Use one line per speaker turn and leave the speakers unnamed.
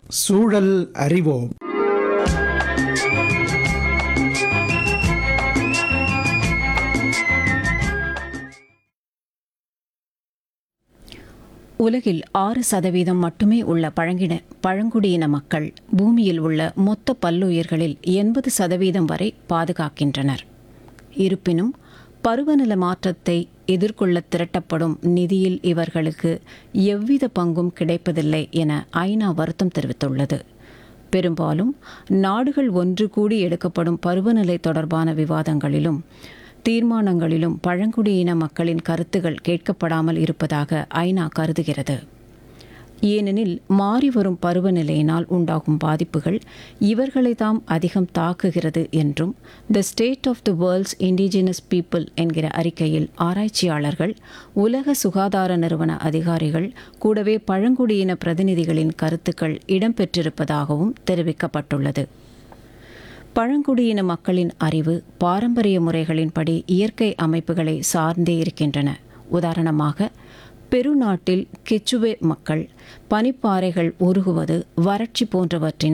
சூழல் அறிவோம்.
உலகில் 6% மட்டுமே உள்ள பழங்குடியின மக்கள் பூமியில் உள்ள மொத்த பல்லுயிர்களில் 80% வரை பாதுகாக்கின்றனர். இருப்பினும் பருவநிலை மாற்றத்தை எதிர்கொள்ள திரட்டப்படும் நிதியில் இவர்களுக்கு எவ்வித பங்கும் கிடைப்பதில்லை என ஐநா வருத்தம் தெரிவித்துள்ளது. பெரும்பாலும் நாடுகள் ஒன்று கூடி எடுக்கப்படும் பருவநிலை தொடர்பான விவாதங்களிலும் தீர்மானங்களிலும் பழங்குடியின மக்களின் கருத்துகள் கேட்கப்படாமல் இருப்பதாக ஐநா கருதுகிறது. ஏனெனில் மாறிவரும் பருவநிலையினால் உண்டாகும் பாதிப்புகள் இவர்களை தாம் அதிகம் தாக்குகிறது என்றும் the state of the world's indigenous people என்கிற அறிக்கையில் ஆராய்ச்சியாளர்கள், உலக சுகாதார நிறுவன அதிகாரிகள் கூடவே பழங்குடியின பிரதிநிதிகளின் கருத்துக்கள் இடம்பெற்றிருப்பதாகவும் தெரிவிக்கப்பட்டுள்ளது. பழங்குடியின மக்களின் அறிவு பாரம்பரிய முறைகளின்படி இயற்கை அமைப்புகளை சார்ந்தே இருக்கின்றன. உதாரணமாக, பெரு நாட்டில் கெச்சுவே மக்கள் பனிப்பாறைகள் உருகுவது, வறட்சி போன்றவற்றினால்